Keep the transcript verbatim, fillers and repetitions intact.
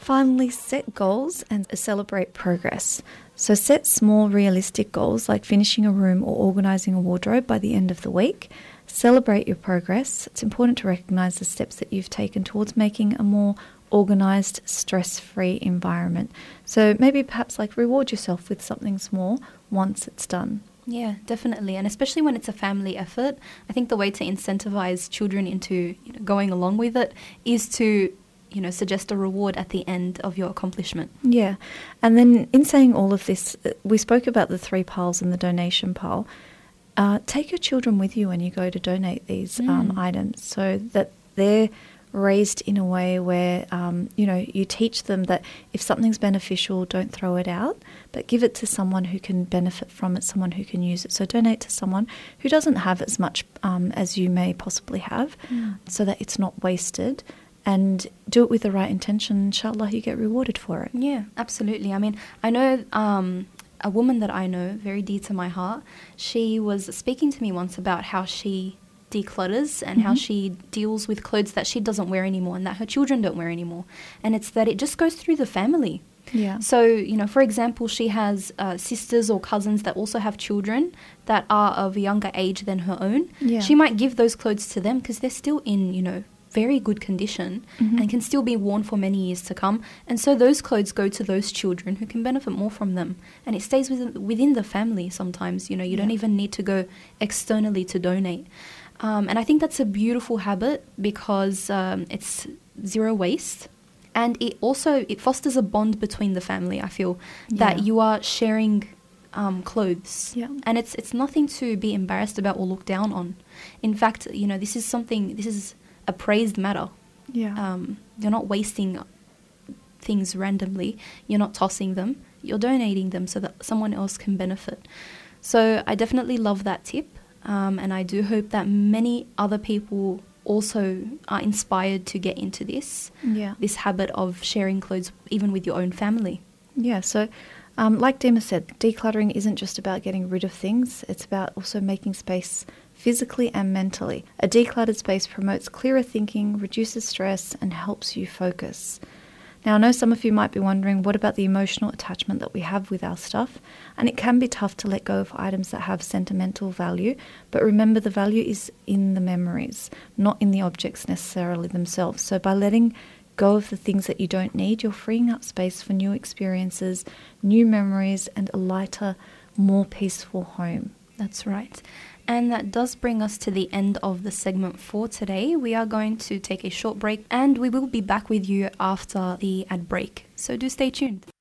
Finally, set goals and celebrate progress. So set small, realistic goals like finishing a room or organising a wardrobe by the end of the week. Celebrate your progress. It's important to recognise the steps that you've taken towards making a more organised, stress-free environment. So maybe perhaps like reward yourself with something small once it's done. Yeah, definitely. And especially when it's a family effort, I think the way to incentivize children into you know, going along with it is to, you know, suggest a reward at the end of your accomplishment. Yeah. And then in saying all of this, we spoke about the three piles and the donation pile. Uh, take your children with you when you go to donate these mm. um, items so that they're raised in a way where, um, you know, you teach them that if something's beneficial, don't throw it out, but give it to someone who can benefit from it, someone who can use it. So donate to someone who doesn't have as much um, as you may possibly have mm. so that it's not wasted, and do it with the right intention. Inshallah, you get rewarded for it. Yeah, absolutely. I mean, I know um, a woman that I know, very dear to my heart, she was speaking to me once about how she declutters and mm-hmm. how she deals with clothes that she doesn't wear anymore and that her children don't wear anymore. And it's that it just goes through the family. Yeah. So, you know, for example, she has uh, sisters or cousins that also have children that are of a younger age than her own. Yeah. She might give those clothes to them because they're still in, you know, very good condition mm-hmm. and can still be worn for many years to come. And so those clothes go to those children who can benefit more from them. And it stays within, within the family sometimes. You know, you yeah. don't even need to go externally to donate. Um, and I think that's a beautiful habit because um, it's zero waste. And it also, it fosters a bond between the family, I feel, that yeah. you are sharing um, clothes. Yeah. And it's it's nothing to be embarrassed about or look down on. In fact, you know, this is something, this is a praised matter. Yeah. Um, you're not wasting things randomly. You're not tossing them. You're donating them so that someone else can benefit. So I definitely love that tip. Um, and I do hope that many other people also are inspired to get into this, yeah. this habit of sharing clothes even with your own family. Yeah, so um, like Dima said, decluttering isn't just about getting rid of things, it's about also making space physically and mentally. A decluttered space promotes clearer thinking, reduces stress, and helps you focus. Now, I know some of you might be wondering, what about the emotional attachment that we have with our stuff? And it can be tough to let go of items that have sentimental value, but remember the value is in the memories, not in the objects necessarily themselves. So by letting go of the things that you don't need, you're freeing up space for new experiences, new memories, and a lighter, more peaceful home. That's right. And that does bring us to the end of the segment for today. We are going to take a short break and we will be back with you after the ad break. So do stay tuned.